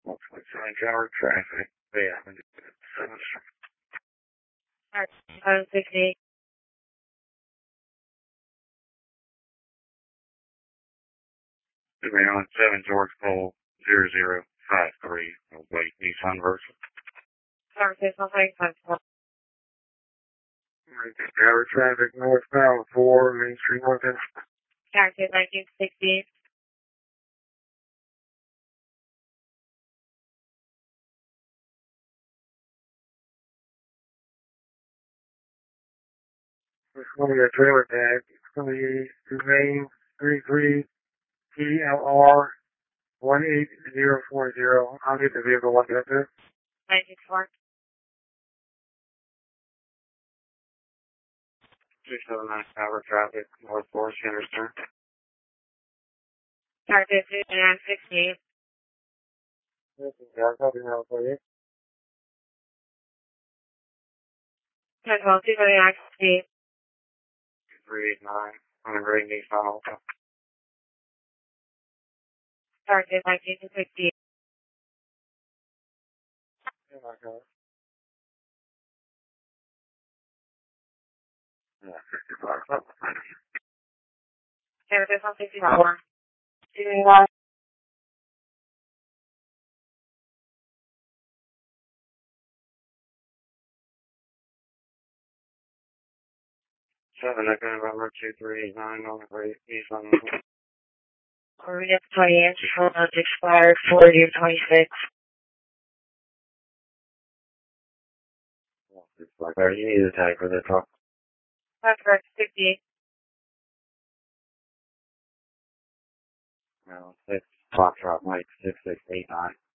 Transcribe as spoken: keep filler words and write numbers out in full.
Looks like sign tower traffic. Yeah, seven. Alright, seven sixty-eight. Maryland seven George Cole zero zero five three. Wait, Nissan Versa. Alright, six one five five four. Tower traffic northbound four Main Street Northbound. Alright, nineteen sixty. It's going to be a trailer tag. It's going to be to Main three three P L R one eight zero four zero. I'll get the vehicle one up there. nineteen four. two seven nine tower traffic north four Center Stern. Alright, fifty-nine sixty-eight. This is Jack. I'll be around for you. ten twelve two twenty-nine sixty-eight. three eight nine on the ring Nissan Alta. Alright, nineteen sixty-eight. Oh my God. Yeah, fifty-five. Alright, one sixty-four. two eighty-one. Seven Echo November two three eight nine on the ring Nissan. Korea twenty-eight. Phone has expired forty of twenty-six. Like, are you need a tag for the truck? That's correct, sixty-eight. No, six. Clock drop, Mike, six six eight nine.